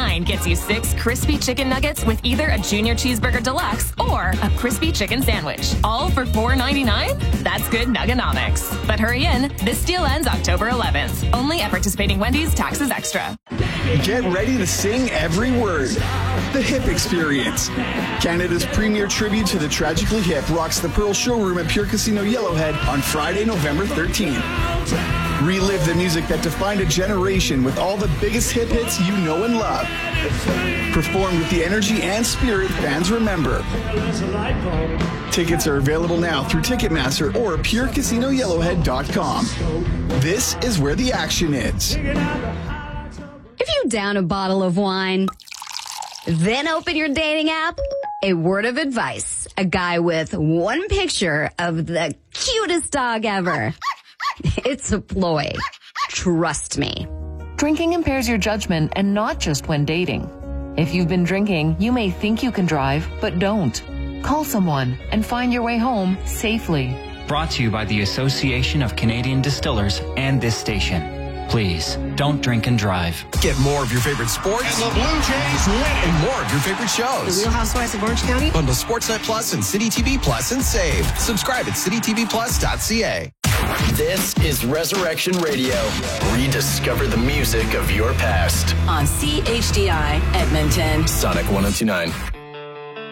$4.99 gets you 6 crispy chicken nuggets with either a Junior Cheeseburger Deluxe or a crispy chicken sandwich. All for $4.99? That's good Nugganomics. But hurry in. This deal ends October 11th. Only at participating Wendy's. Taxes extra. Get ready to sing every word. The Hip Experience. Canada's premier tribute to the Tragically Hip rocks the Pearl Showroom at Pure Casino Yellowhead on Friday, November 13th. Relive the music that defined a generation with all the biggest hip hits you know and love. Performed with the energy and spirit fans remember. Tickets are available now through Ticketmaster or PureCasinoYellowhead.com. This is where the action is. If you down a bottle of wine, then open your dating app, a word of advice. A guy with one picture of the cutest dog ever. It's a ploy. Trust me. Drinking impairs your judgment, and not just when dating. If you've been drinking, you may think you can drive, but don't. Call someone and find your way home safely. Brought to you by the Association of Canadian Distillers and this station. Please, don't drink and drive. Get more of your favorite sports. And the Blue Jays win. And more of your favorite shows. The Real Housewives of Orange County. Bundle Sportsnet Plus and City TV Plus and save. Subscribe at citytvplus.ca. This is Resurrection Radio. Rediscover the music of your past. On CHDI Edmonton. Sonic 102.9.